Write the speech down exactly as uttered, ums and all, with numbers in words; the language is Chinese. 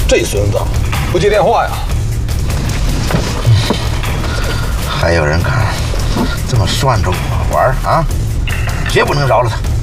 这孙子不接电话呀！ 还有人敢这么涮着我玩啊？绝不能饶了他！